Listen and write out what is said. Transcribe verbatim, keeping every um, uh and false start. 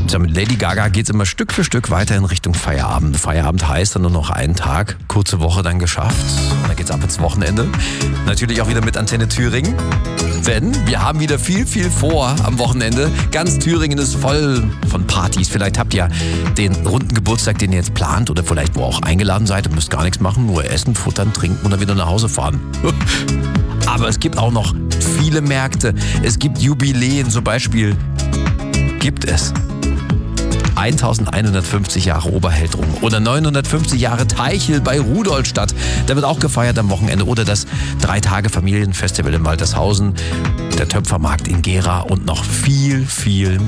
Tja, mit Lady Gaga geht es immer Stück für Stück weiter in Richtung Feierabend. Feierabend heißt dann nur noch einen Tag, kurze Woche dann geschafft. Und dann geht's ab ins Wochenende. Natürlich auch wieder mit Antenne Thüringen. Denn wir haben wieder viel, viel vor am Wochenende. Ganz Thüringen ist voll von Partys. Vielleicht habt ihr den runden Geburtstag, den ihr jetzt plant oder vielleicht wo auch eingeladen seid und müsst gar nichts machen, nur essen, futtern, trinken und dann wieder nach Hause fahren. Aber es gibt auch noch viele Märkte. Es gibt Jubiläen, zum Beispiel gibt es elfhundertfünfzig Jahre Oberheldrung oder neunhundertfünfzig Jahre Teichel bei Rudolstadt. Da wird auch gefeiert am Wochenende. Oder das Drei-Tage-Familienfestival in Waltershausen, der Töpfermarkt in Gera und noch viel, viel mehr.